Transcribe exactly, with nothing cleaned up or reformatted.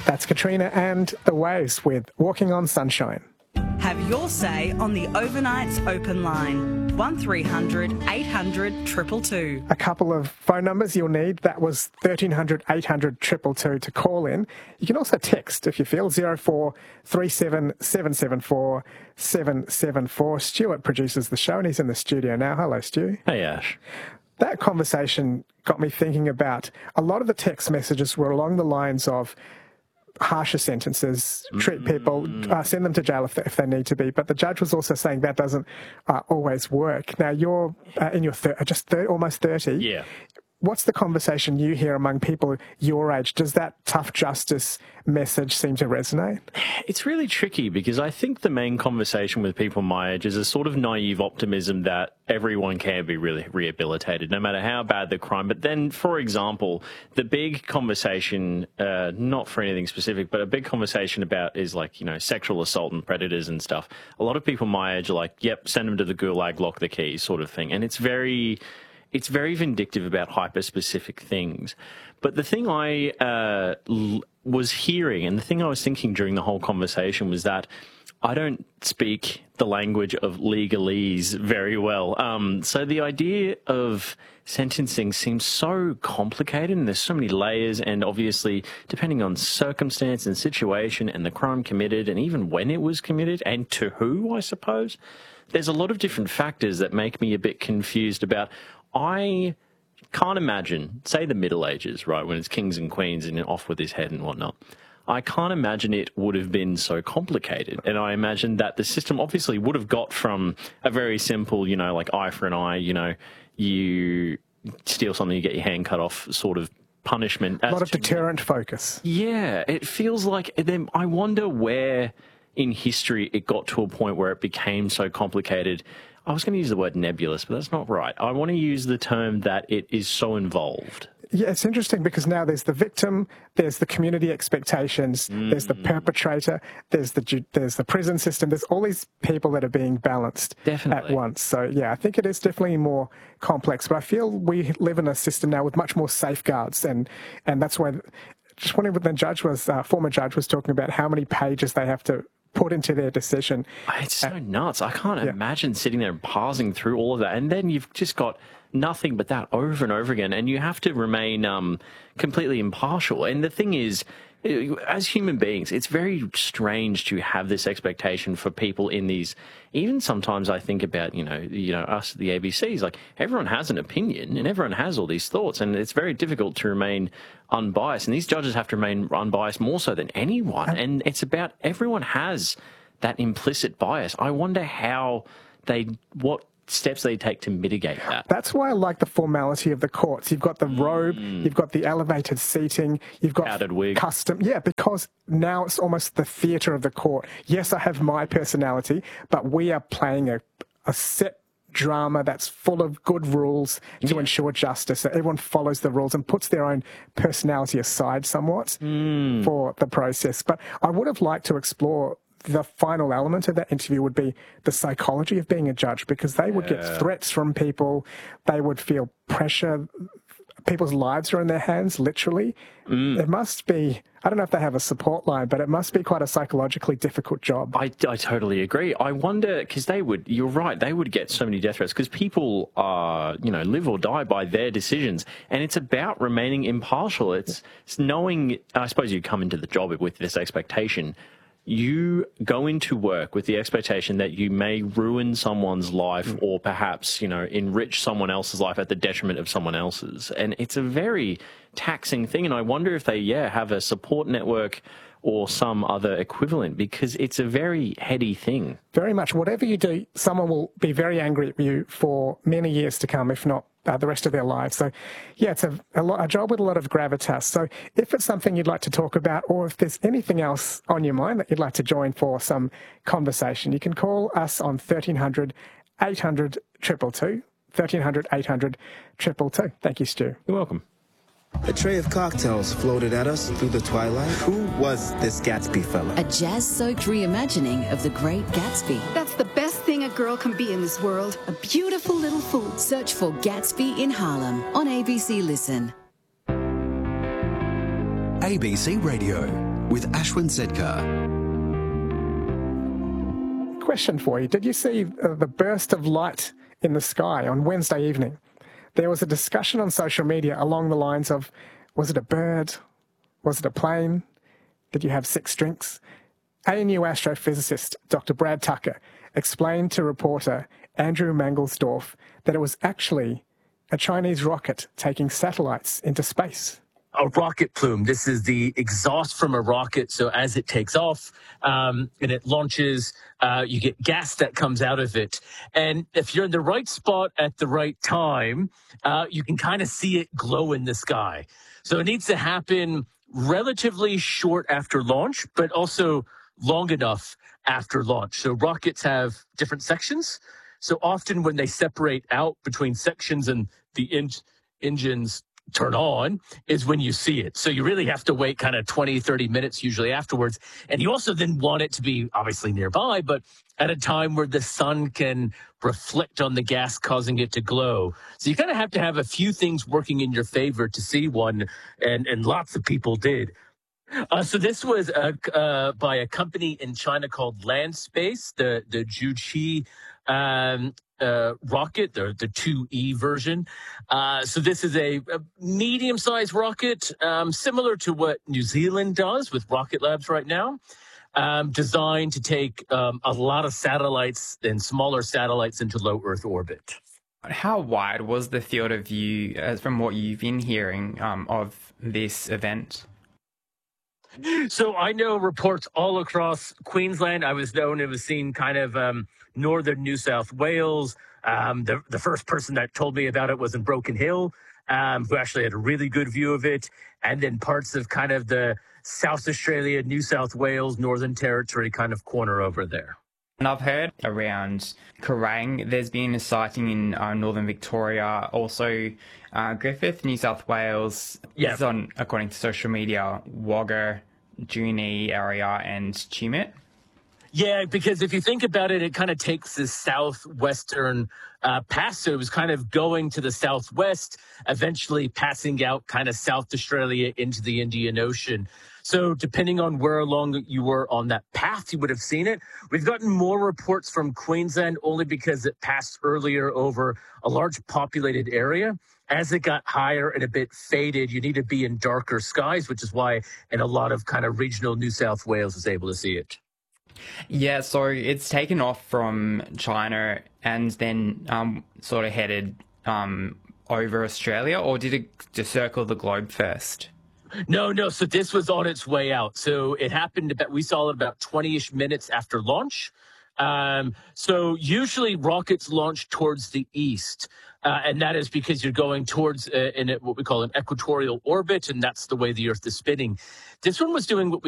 That's Katrina and The Waves with Walking on Sunshine. Have your say on the Overnights open line. one three hundred eight hundred two two two. A couple of phone numbers you'll need. That was thirteen hundred eight hundred two two two to call in. You can also text if you feel, zero four three seven seven seven four seven seven four. Stuart produces the show and he's in the studio now. Hello, Stu. Hey, Ash. That conversation got me thinking about a lot of the text messages were along the lines of harsher sentences, treat people, uh, send them to jail if they, if they need to be. But the judge was also saying that doesn't uh, always work. Now, you're uh, in your thir- just thir- almost thirty. Yeah. What's the conversation you hear among people your age? Does that tough justice message seem to resonate? It's really tricky because I think the main conversation with people my age is a sort of naive optimism that everyone can be really rehabilitated, no matter how bad the crime. But then, for example, the big conversation, uh, not for anything specific, but a big conversation about is like, you know, sexual assault and predators and stuff. A lot of people my age are like, yep, send them to the gulag, lock the keys sort of thing. And it's very... It's very vindictive about hyper-specific things. But the thing I uh, l- was hearing and the thing I was thinking during the whole conversation was that I don't speak the language of legalese very well. Um, so the idea of sentencing seems so complicated and there's so many layers, and obviously depending on circumstance and situation and the crime committed and even when it was committed and to who, I suppose, there's a lot of different factors that make me a bit confused about. I can't imagine, say the Middle Ages, right, when it's kings and queens and off with his head and whatnot. I can't imagine it would have been so complicated. And I imagine that the system obviously would have got from a very simple, you know, like eye for an eye, you know, you steal something, you get your hand cut off sort of punishment. A lot of deterrent focus. Yeah, it feels like, then I wonder where in history it got to a point where it became so complicated. I was going to use the word nebulous, but that's not right. I want to use the term that it is so involved. Yeah, it's interesting because now there's the victim, there's the community expectations, mm. there's the perpetrator, there's the there's the prison system, there's all these people that are being balanced Definitely. at once. So, yeah, I think it is definitely more complex. But I feel we live in a system now with much more safeguards, and, and that's why just wondering what the judge was, uh, former judge was talking about how many pages they have to put into their decision. It's so uh, nuts. I can't yeah. imagine sitting there and parsing through all of that. And then you've just got nothing but that over and over again. And you have to remain um, completely impartial. And the thing is, as human beings, it's very strange to have this expectation for people in these. Even sometimes I think about, you know, you know, us, the A B Cs, like everyone has an opinion and everyone has all these thoughts, and it's very difficult to remain unbiased. And these judges have to remain unbiased more so than anyone. And it's about everyone has that implicit bias. I wonder how they, what steps they take to mitigate that. That's why I like the formality of the courts. You've got the robe, mm. you've got the elevated seating, you've got powdered wig. Custom. Yeah, because now it's almost the theatre of the court. Yes, I have my personality, but we are playing a, a set drama that's full of good rules to yeah. ensure justice. So everyone follows the rules and puts their own personality aside somewhat mm. for the process. But I would have liked to explore the final element of that interview would be the psychology of being a judge, because they would yeah. get threats from people. They would feel pressure. People's lives are in their hands, literally. Mm. It must be, I don't know if they have a support line, but it must be quite a psychologically difficult job. I, I totally agree. I wonder, because they would, you're right, they would get so many death threats because people are, you know, live or die by their decisions. And it's about remaining impartial. It's, it's knowing, I suppose you come into the job with this expectation. You go into work with the expectation that you may ruin someone's life mm. or perhaps, you know, enrich someone else's life at the detriment of someone else's. And it's a very taxing thing. And I wonder if they, yeah, have a support network or some other equivalent, because it's a very heady thing. Very much. Whatever you do, someone will be very angry at you for many years to come, if not uh, the rest of their lives. So, yeah, it's a, a, lot, a job with a lot of gravitas. So if it's something you'd like to talk about, or if there's anything else on your mind that you'd like to join for some conversation, you can call us on thirteen hundred eight hundred two two two, thirteen hundred eight hundred two two two. Thank you, Stu. You're welcome. A tray of cocktails floated at us through the twilight. Who was this Gatsby fella? A jazz-soaked reimagining of The Great Gatsby. That's the best thing a girl can be in this world. A beautiful little fool. Search for Gatsby in Harlem on A B C Listen. A B C Radio. with Ashwin Sedkar. Question for you. Did you see uh, the burst of light in the sky on Wednesday evening? There was a discussion on social media along the lines of, was it a bird? Was it a plane? Did you have six drinks? A N U astrophysicist Doctor Brad Tucker explained to reporter Andrew Mangelsdorf that it was actually a Chinese rocket taking satellites into space. A rocket plume. This is the exhaust from a rocket. So as it takes off um, and it launches, uh, you get gas that comes out of it. And if you're in the right spot at the right time, uh, you can kind of see it glow in the sky. So it needs to happen relatively short after launch, but also long enough after launch. So rockets have different sections. So often when they separate out between sections and the en- engines turn on is when you see it. So you really have to wait kind of twenty, thirty minutes usually afterwards. And you also then want it to be obviously nearby, but at a time where the sun can reflect on the gas, causing it to glow. So you kind of have to have a few things working in your favor to see one, and, and lots of people did. Uh, so this was uh, uh, by a company in China called Landspace, the the Juqi um, uh, rocket, the the two E version. Uh, so this is a, a medium-sized rocket, um, similar to what New Zealand does with Rocket Labs right now, um, designed to take um, a lot of satellites and smaller satellites into low Earth orbit. How wide was the field of view, as from what you've been hearing, um, of this event? So I know reports all across Queensland. I was known it was seen kind of um, northern New South Wales. Um, the, the first person that told me about it was in Broken Hill, um, who actually had a really good view of it. And then parts of kind of the South Australia, New South Wales, Northern Territory kind of corner over there. And I've heard around Kerrang, there's been a sighting in uh, northern Victoria, also uh, Griffith, New South Wales. Yeah. It's on, according to social media, Wagga, Junee area and Chimit. Yeah, because if you think about it, it kind of takes this southwestern uh, pass. So it was kind of going to the southwest, eventually passing out kind of South Australia into the Indian Ocean. So depending on where along you were on that path, you would have seen it. We've gotten more reports from Queensland only because it passed earlier over a large populated area. As it got higher and a bit faded, you need to be in darker skies, which is why in a lot of kind of regional New South Wales is able to see it. Yeah, so it's taken off from China and then um, sort of headed um, over Australia, or did it just circle the globe first? No, no. So this was on its way out. So it happened about, we saw it about twenty-ish minutes after launch. Um, so usually rockets launch towards the east. Uh, and that is because you're going towards uh, in a, what we call an equatorial orbit, and that's the way the Earth is spinning. This one was doing what we